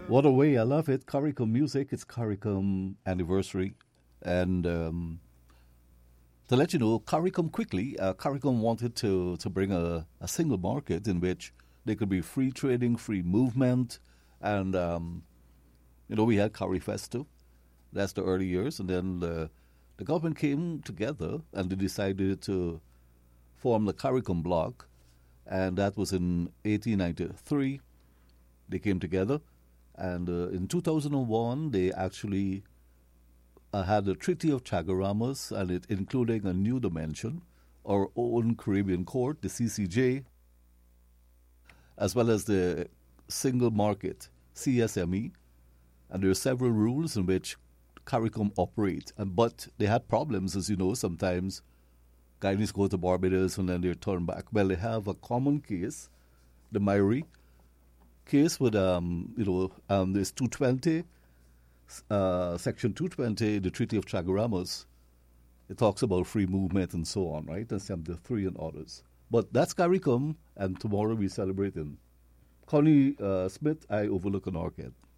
What a way. I love it. CARICOM music. It's CARICOM anniversary. And to let you know, CARICOM quickly, CARICOM wanted to bring a single market in which there could be free trading, free movement. And, we had CARIFEST too. That's the early years. And then the government came together and they decided to form the CARICOM bloc. And that was in 1893. They came together. And in 2001, they actually had the Treaty of Chaguaramas, and it including a new dimension, our own Caribbean Court, the CCJ, as well as the Single Market, CSME. And there are several rules in which CARICOM operate. But they had problems, as you know, sometimes Guyanese go to Barbados and then they're turned back. Well, they have a common case, the Maori case with, this 220, Section 220, the Treaty of Chaguaramas. It talks about free movement and so on, right? And 73 and others. But that's CARICOM, and tomorrow we're celebrating. Connie Smith, I overlook an orchid.